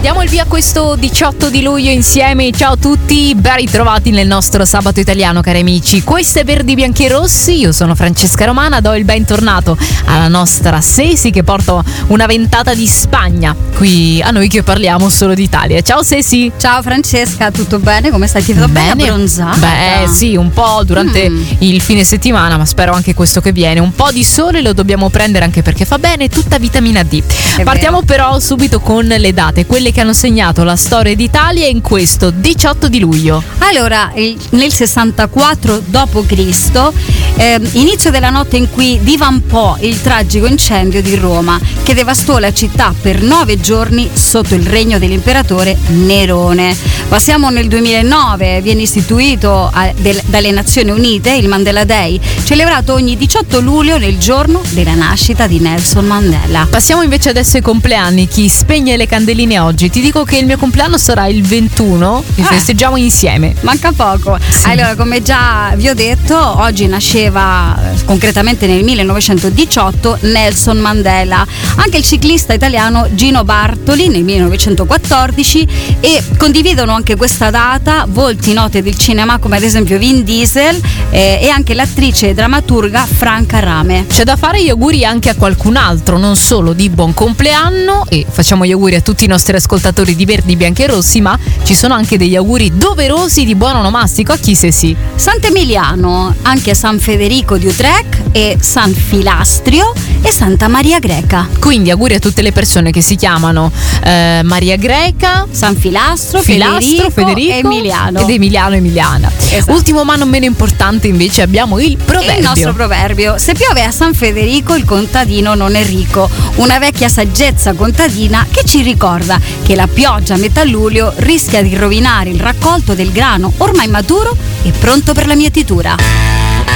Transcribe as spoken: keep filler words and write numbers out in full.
Diamo il via a questo diciotto di luglio insieme. Ciao a tutti, ben ritrovati nel nostro sabato italiano, cari amici. Questo è Verdi, Bianchi e Rossi. Io sono Francesca Romana, do il bentornato alla nostra Sesi che porta una ventata di Spagna qui a noi che parliamo solo d'Italia. Ciao Sesi. Ciao Francesca, tutto bene? Come stai? Ti vedo bene abbronzata? Beh sì, un po' durante mm. il fine settimana, ma spero anche questo che viene. Un po' di sole lo dobbiamo prendere anche perché fa bene, tutta vitamina D. È Partiamo vero. però subito con le date, quelle che hanno segnato la storia d'Italia in questo diciotto di luglio. Allora, nel sessantaquattro dopo Cristo, eh, inizio della notte in cui divampò il tragico incendio di Roma che devastò la città per nove giorni sotto il regno dell'imperatore Nerone. Passiamo nel duemilanove, viene istituito a, del, dalle Nazioni Unite il Mandela Day, celebrato ogni diciotto luglio nel giorno della nascita di Nelson Mandela. Passiamo invece adesso ai compleanni, chi spegne le candeline oggi. Ti dico che il mio compleanno sarà il ventuno e ah. festeggiamo insieme. Manca poco. Sì. Allora, come già vi ho detto, oggi nasceva concretamente nel millenovecentodiciotto Nelson Mandela, anche il ciclista italiano Gino Bartoli nel millenovecentoquattordici, e condividono anche questa data volti note del cinema come ad esempio Vin Diesel eh, e anche l'attrice e drammaturga Franca Rame. C'è da fare gli auguri anche a qualcun altro, non solo di buon compleanno, e facciamo gli auguri a tutti i nostri ascoltatori di Verdi, Bianchi e Rossi, ma ci sono anche degli auguri doverosi di buon onomastico a chi se sì. Sant'Emiliano, anche a San Federico di Utrecht e San Filastrio e Santa Maria Greca. Quindi auguri a tutte le persone che si chiamano eh, Maria Greca, San Filastro, Filastro Federico, Federico e Emiliano. Ed Emiliano Emiliana. Esatto. Ultimo ma non meno importante invece abbiamo il proverbio. Il nostro proverbio: se piove a San Federico il contadino non è ricco. Una vecchia saggezza contadina che ci ricorda che la pioggia a metà luglio rischia di rovinare il raccolto del grano ormai maturo e pronto per la mietitura.